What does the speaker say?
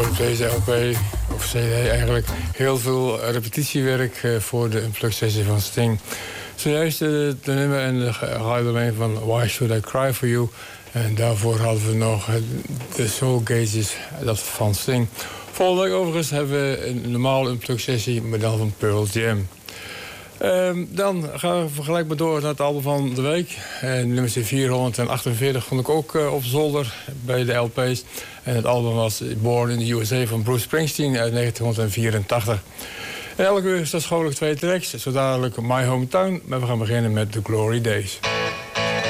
op deze LP, of CD eigenlijk, heel veel repetitiewerk voor de Unplugged sessie van Sting. Zojuist de nummer en de geluid van Why Should I Cry For You. En daarvoor hadden we nog de Soul Gauges, dat van Sting. Volgende week overigens hebben we een normale Unplugged sessie, maar dan van Pearl Jam. Dan gaan we gelijk maar door naar het album van de week. Nummer 448 vond ik ook op zolder bij de LP's. En het album was Born in the USA van Bruce Springsteen uit 1984. En elke uur is dat schoonlijk 2 tracks. Zo dadelijk My Hometown, maar we gaan beginnen met The Glory Days.